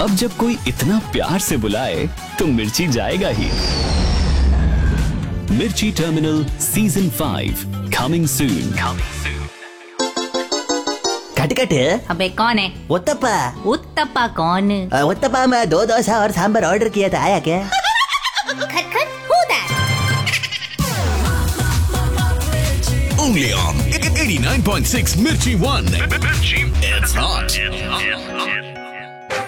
अब जब कोई इतना प्यार से बुलाए तो मिर्ची जाएगा ही। मिर्ची terminal season 5 coming soon. Cut अबे कौन है? उत्तप्पा। उत्तप्पा कौन? उत्तप्पा में 2 डोसा और सांभर ऑर्डर किया था, आया क्या? खट who that? Only on 89.6 Mirchi 1. It's hot.